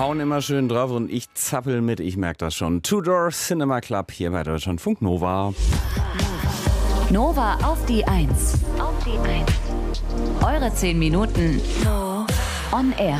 hauen immer schön drauf und ich zappel mit, ich merke das schon. Two Door Cinema Club hier bei Deutschlandfunk Nova. Nova auf die 1. Eure 10 Minuten on air.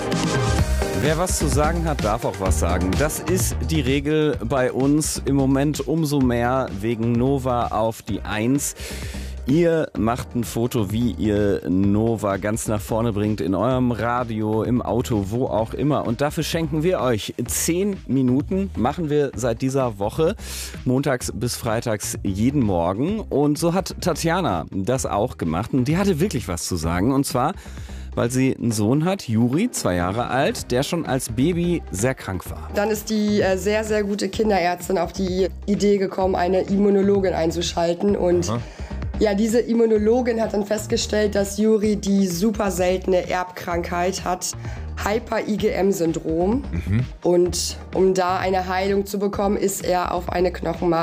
Wer was zu sagen hat, darf auch was sagen. Das ist die Regel bei uns im Moment umso mehr wegen Nova auf die 1. Ihr macht ein Foto, wie ihr Nova ganz nach vorne bringt, in eurem Radio, im Auto, wo auch immer. Und dafür schenken wir euch 10 Minuten, machen wir seit dieser Woche, montags bis freitags jeden Morgen. Und so hat Tatjana das auch gemacht. Und die hatte wirklich was zu sagen. Und zwar, weil sie einen Sohn hat, Juri, 2 Jahre alt, der schon als Baby sehr krank war. Dann ist die sehr, sehr gute Kinderärztin auf die Idee gekommen, eine Immunologin einzuschalten. Und ja, diese Immunologin hat dann festgestellt, dass Juri die super seltene Erbkrankheit hat, Hyper-IgM-Syndrom. Und um da eine Heilung zu bekommen, ist er auf eine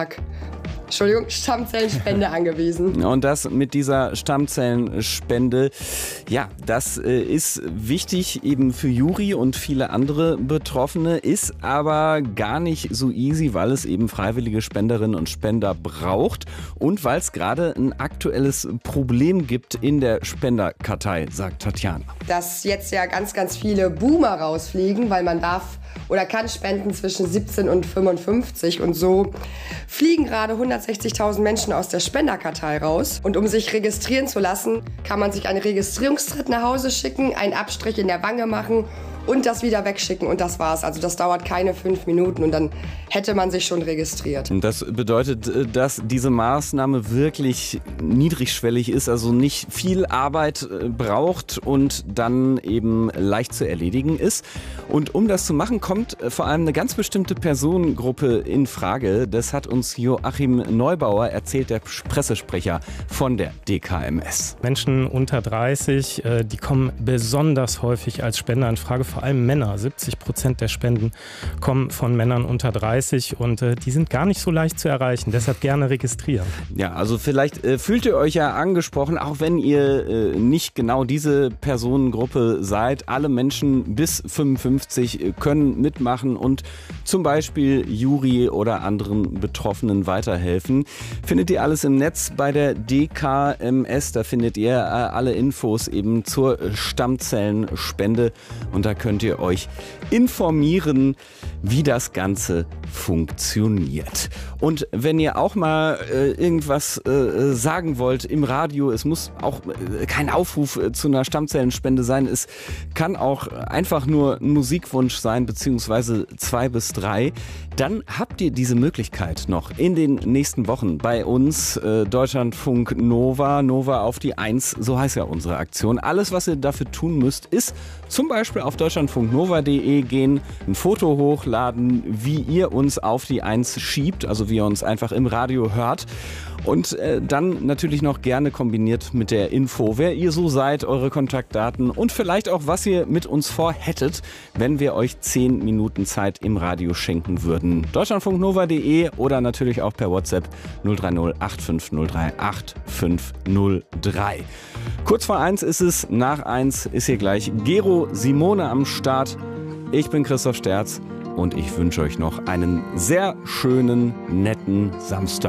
Stammzellenspende angewiesen. Und das mit dieser Stammzellenspende, ja, das ist wichtig eben für Juri und viele andere Betroffene, ist aber gar nicht so easy, weil es eben freiwillige Spenderinnen und Spender braucht und weil es gerade ein aktuelles Problem gibt in der Spenderkartei, sagt Tatjana. Dass jetzt ja ganz, ganz viele Boomer rausfliegen, weil man darf oder kann spenden zwischen 17 und 55 und so fliegen gerade 160.000 Menschen aus der Spenderkartei raus. Und um sich registrieren zu lassen, kann man sich einen Registrierungstritt nach Hause schicken, einen Abstrich in der Wange machen und das wieder wegschicken und das war's. Also das dauert keine 5 Minuten und dann hätte man sich schon registriert. Und das bedeutet, dass diese Maßnahme wirklich niedrigschwellig ist, also nicht viel Arbeit braucht und dann eben leicht zu erledigen ist. Und um das zu machen, kommt vor allem eine ganz bestimmte Personengruppe in Frage. Das hat uns Joachim Neubauer erzählt, der Pressesprecher von der DKMS. Menschen unter 30, die kommen besonders häufig als Spender in Frage, vor allem Männer. 70% der Spenden kommen von Männern unter 30 und die sind gar nicht so leicht zu erreichen. Deshalb gerne registrieren. Ja, also vielleicht fühlt ihr euch ja angesprochen, auch wenn ihr nicht genau diese Personengruppe seid. Alle Menschen bis 55 können mitmachen und zum Beispiel Juri oder anderen Betroffenen weiterhelfen. Findet ihr alles im Netz bei der DKMS. Da findet ihr alle Infos eben zur Stammzellenspende und da könnt ihr euch informieren, wie das Ganze funktioniert. Und wenn ihr auch mal irgendwas sagen wollt im Radio, es muss auch kein Aufruf zu einer Stammzellenspende sein, es kann auch einfach nur ein Musikwunsch sein, beziehungsweise 2 bis 3, dann habt ihr diese Möglichkeit noch in den nächsten Wochen bei uns, Deutschlandfunk Nova, Nova auf die 1, so heißt ja unsere Aktion. Alles, was ihr dafür tun müsst, ist zum Beispiel auf deutschlandfunknova.de gehen, ein Foto hochladen, wie ihr uns auf die 1 schiebt, also wie ihr uns einfach im Radio hört. Und dann natürlich noch gerne kombiniert mit der Info, wer ihr so seid, eure Kontaktdaten und vielleicht auch, was ihr mit uns vorhättet, wenn wir euch 10 Minuten Zeit im Radio schenken würden. Deutschlandfunknova.de oder natürlich auch per WhatsApp 030 8503 8503. Kurz vor 1 ist es, nach 1 ist hier gleich Gero Simone am Start. Ich bin Christoph Sterz und ich wünsche euch noch einen sehr schönen, netten Samstag.